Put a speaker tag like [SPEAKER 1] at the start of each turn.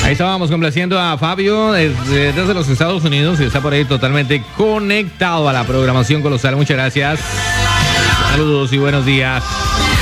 [SPEAKER 1] Ahí estábamos complaciendo a Fabio desde los Estados Unidos y está por ahí totalmente conectado a la programación colosal. Muchas gracias. Saludos y buenos días.